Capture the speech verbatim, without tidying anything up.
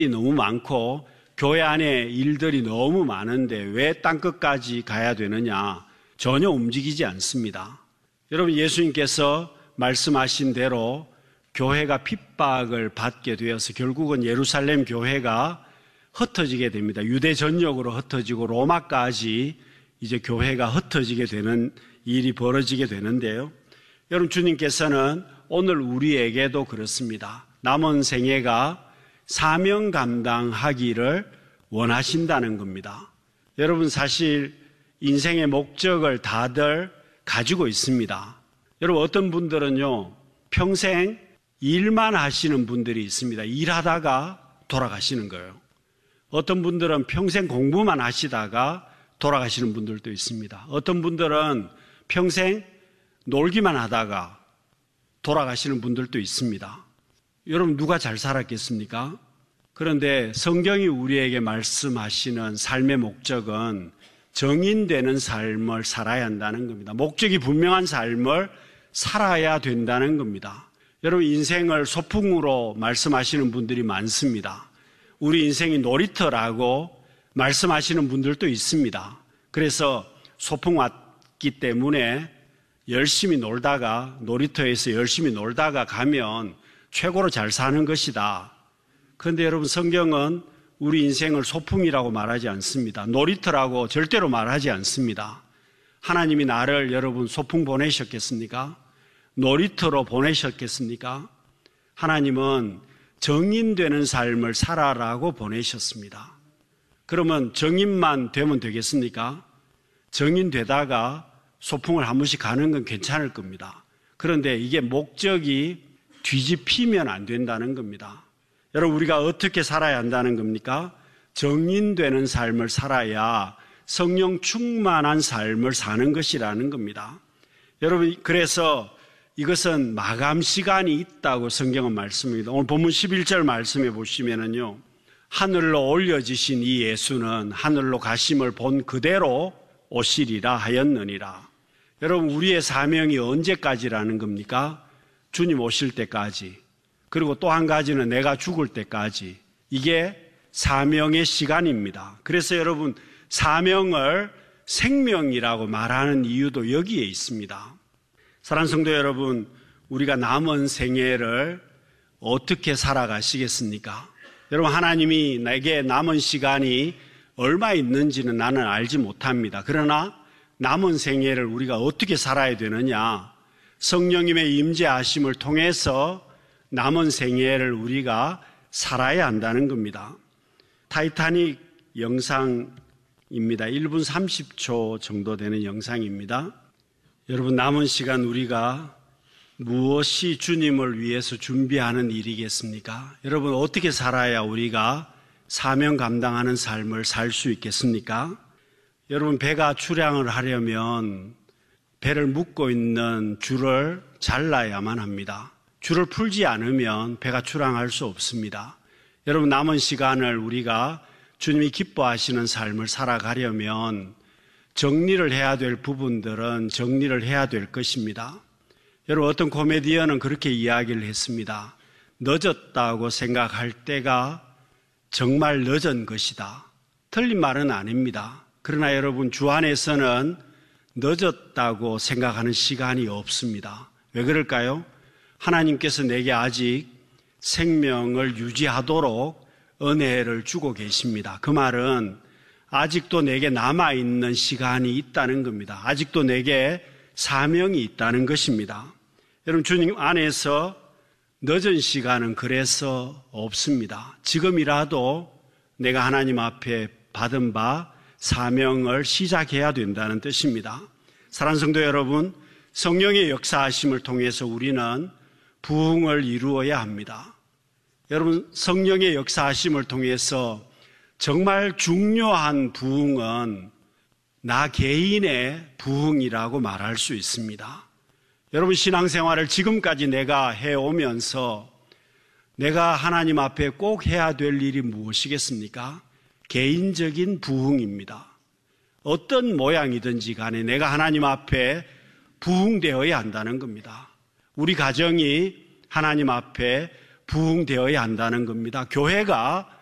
너무 많고 교회 안에 일들이 너무 많은데 왜 땅끝까지 가야 되느냐? 전혀 움직이지 않습니다. 여러분, 예수님께서 말씀하신 대로 교회가 핍박을 받게 되어서 결국은 예루살렘 교회가 흩어지게 됩니다. 유대 전역으로 흩어지고 로마까지 이제 교회가 흩어지게 되는 일이 벌어지게 되는데요. 여러분, 주님께서는 오늘 우리에게도 그렇습니다. 남은 생애가 사명 감당하기를 원하신다는 겁니다. 여러분, 사실 인생의 목적을 다들 가지고 있습니다. 여러분, 어떤 분들은요, 평생 일만 하시는 분들이 있습니다. 일하다가 돌아가시는 거예요. 어떤 분들은 평생 공부만 하시다가 돌아가시는 분들도 있습니다. 어떤 분들은 평생 놀기만 하다가 돌아가시는 분들도 있습니다. 여러분, 누가 잘 살았겠습니까? 그런데 성경이 우리에게 말씀하시는 삶의 목적은 정인되는 삶을 살아야 한다는 겁니다. 목적이 분명한 삶을 살아야 된다는 겁니다. 여러분, 인생을 소풍으로 말씀하시는 분들이 많습니다. 우리 인생이 놀이터라고 말씀하시는 분들도 있습니다. 그래서 소풍 왔기 때문에 열심히 놀다가, 놀이터에서 열심히 놀다가 가면 최고로 잘 사는 것이다. 그런데 여러분, 성경은 우리 인생을 소풍이라고 말하지 않습니다. 놀이터라고 절대로 말하지 않습니다. 하나님이 나를 여러분 소풍 보내셨겠습니까? 놀이터로 보내셨겠습니까? 하나님은 정인되는 삶을 살아라고 보내셨습니다. 그러면 정인만 되면 되겠습니까? 정인되다가 소풍을 한 번씩 가는 건 괜찮을 겁니다. 그런데 이게 목적이 뒤집히면 안 된다는 겁니다. 여러분, 우리가 어떻게 살아야 한다는 겁니까? 정인되는 삶을 살아야 성령 충만한 삶을 사는 것이라는 겁니다. 여러분, 그래서 이것은 마감 시간이 있다고 성경은 말씀합니다. 오늘 본문 십일 절 말씀해 보시면은요, 하늘로 올려지신 이 예수는 하늘로 가심을 본 그대로 오시리라 하였느니라. 여러분, 우리의 사명이 언제까지라는 겁니까? 주님 오실 때까지. 그리고 또 한 가지는 내가 죽을 때까지. 이게 사명의 시간입니다. 그래서 여러분, 사명을 생명이라고 말하는 이유도 여기에 있습니다. 사랑하는 성도 여러분, 우리가 남은 생애를 어떻게 살아가시겠습니까? 여러분, 하나님이 내게 남은 시간이 얼마 있는지는 나는 알지 못합니다. 그러나 남은 생애를 우리가 어떻게 살아야 되느냐? 성령님의 임재하심을 통해서 남은 생애를 우리가 살아야 한다는 겁니다. 타이타닉 영상입니다. 일 분 삼십 초 정도 되는 영상입니다. 여러분, 남은 시간 우리가 무엇이 주님을 위해서 준비하는 일이겠습니까? 여러분, 어떻게 살아야 우리가 사명 감당하는 삶을 살 수 있겠습니까? 여러분, 배가 출항을 하려면 배를 묶고 있는 줄을 잘라야만 합니다. 줄을 풀지 않으면 배가 출항할 수 없습니다. 여러분, 남은 시간을 우리가 주님이 기뻐하시는 삶을 살아가려면 정리를 해야 될 부분들은 정리를 해야 될 것입니다. 여러분, 어떤 코미디언은 그렇게 이야기를 했습니다. 늦었다고 생각할 때가 정말 늦은 것이다. 틀린 말은 아닙니다. 그러나 여러분, 주 안에서는 늦었다고 생각하는 시간이 없습니다. 왜 그럴까요? 하나님께서 내게 아직 생명을 유지하도록 은혜를 주고 계십니다. 그 말은 아직도 내게 남아있는 시간이 있다는 겁니다. 아직도 내게 사명이 있다는 것입니다. 여러분, 주님 안에서 늦은 시간은 그래서 없습니다. 지금이라도 내가 하나님 앞에 받은 바 사명을 시작해야 된다는 뜻입니다. 사랑하는 성도 여러분, 성령의 역사하심을 통해서 우리는 부흥을 이루어야 합니다. 여러분, 성령의 역사하심을 통해서 정말 중요한 부흥은 나 개인의 부흥이라고 말할 수 있습니다. 여러분, 신앙생활을 지금까지 내가 해오면서 내가 하나님 앞에 꼭 해야 될 일이 무엇이겠습니까? 개인적인 부흥입니다. 어떤 모양이든지 간에 내가 하나님 앞에 부흥되어야 한다는 겁니다. 우리 가정이 하나님 앞에 부흥되어야 한다는 겁니다. 교회가